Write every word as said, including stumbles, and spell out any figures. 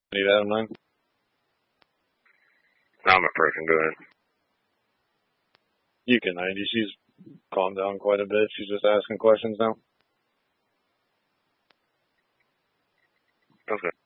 Need Adam nine? I'm a person, go ahead. You can ninety. She's calmed down quite a bit. She's just asking questions now. Okay.